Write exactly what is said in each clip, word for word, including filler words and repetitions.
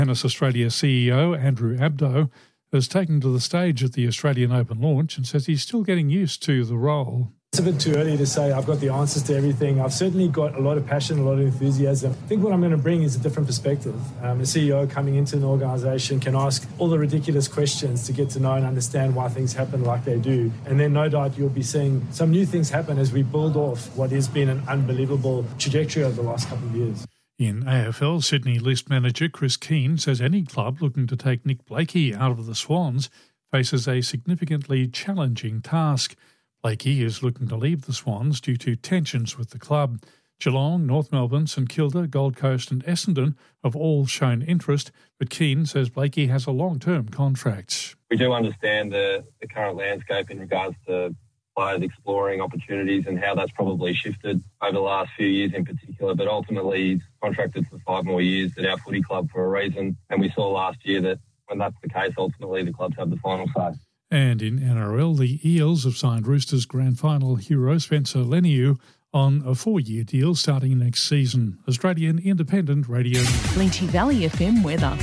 Tennis Australia C E O Andrew Abdo has taken to the stage at the Australian Open launch and says he's still getting used to the role. It's a bit too early to say I've got the answers to everything. I've certainly got a lot of passion, a lot of enthusiasm. I think what I'm going to bring is a different perspective. Um, a C E O coming into an organisation can ask all the ridiculous questions to get to know and understand why things happen like they do. And then no doubt you'll be seeing some new things happen as we build off what has been an unbelievable trajectory over the last couple of years. In A F L, Sydney List manager Chris Keane says any club looking to take Nick Blakey out of the Swans faces a significantly challenging task. Blakey is looking to leave the Swans due to tensions with the club. Geelong, North Melbourne, St Kilda, Gold Coast and Essendon have all shown interest, but Keane says Blakey has a long-term contract. We do understand the, the current landscape in regards to players exploring opportunities and how that's probably shifted over the last few years in particular, but ultimately he's contracted for five more years at our footy club for a reason, and we saw last year that when that's the case, ultimately the clubs have the final say. And in N R L, the Eels have signed Roosters grand final hero Spencer Leniu on a four-year deal starting next season. Australian Independent Radio. Lynchie Valley F M weather.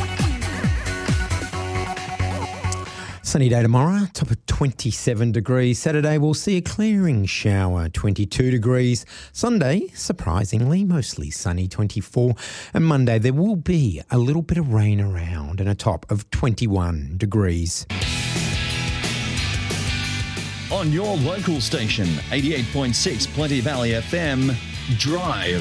Sunny day tomorrow, top of twenty-seven degrees. Saturday we'll see a clearing shower, twenty-two degrees. Sunday, surprisingly, mostly sunny, twenty-four. And Monday there will be a little bit of rain around and a top of twenty-one degrees. On your local station, eighty-eight point six Plenty Valley F M, Drive.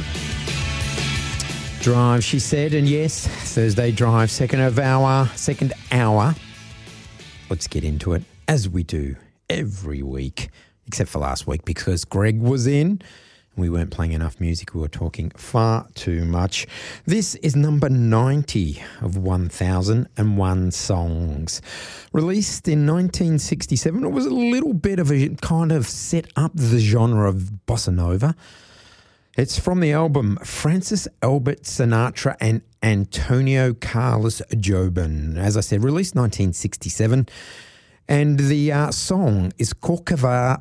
Drive, she said, and yes, Thursday Drive, second of hour, second hour. Let's get into it, as we do every week, except for last week because Greg was in. We weren't playing enough music. We were talking far too much. This is number ninety of one thousand one Songs. Released in nineteen sixty-seven, it was a little bit of a kind of set up the genre of bossa nova. It's from the album Francis Albert Sinatra and Antonio Carlos Jobim. As I said, released nineteen sixty-seven. And the uh, song is Corcova-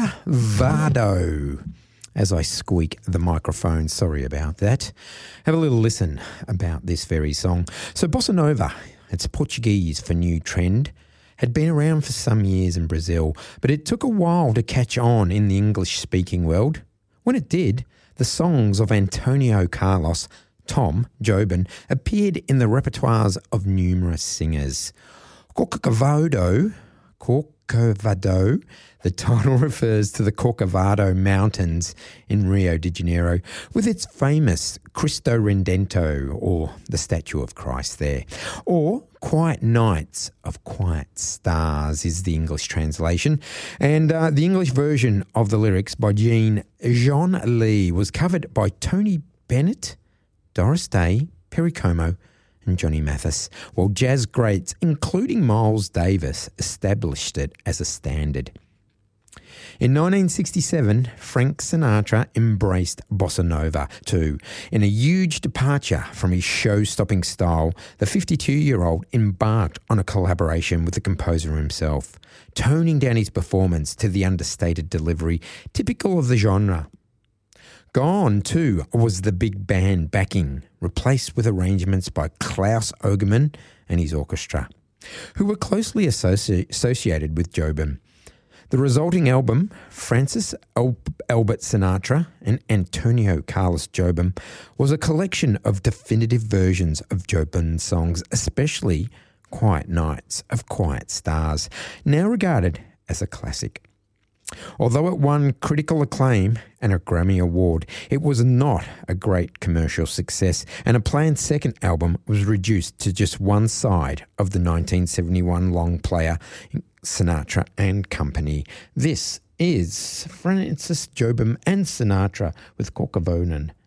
Corcovado. As I squeak the microphone, sorry about that. Have a little listen about this very song. So bossa nova, it's Portuguese for new trend, had been around for some years in Brazil, but it took a while to catch on in the English-speaking world. When it did, the songs of Antonio Carlos, Tom Jobim, appeared in the repertoires of numerous singers. Corcovado, Corcovado, the title refers to the Corcovado Mountains in Rio de Janeiro, with its famous Cristo Redentor, or the Statue of Christ there. Or Quiet Nights of Quiet Stars is the English translation. And uh, the English version of the lyrics by Jean Jean Lee was covered by Tony Bennett, Doris Day, Perry Como, and Johnny Mathis, while jazz greats, including Miles Davis, established it as a standard. In nineteen sixty-seven, Frank Sinatra embraced bossa nova too. In a huge departure from his show-stopping style, the fifty-two-year-old embarked on a collaboration with the composer himself, toning down his performance to the understated delivery typical of the genre. Gone, too, was the big band backing, replaced with arrangements by Klaus Ogerman and his orchestra, who were closely associ- associated with Jobim. The resulting album, Francis Al- Albert Sinatra and Antonio Carlos Jobim, was a collection of definitive versions of Jobim's songs, especially Quiet Nights of Quiet Stars, now regarded as a classic. Although it won critical acclaim and a Grammy Award, it was not a great commercial success, and a planned second album was reduced to just one side of the nineteen seventy-one long player Sinatra and Company. This is Francis Jobim and Sinatra with Corcovado.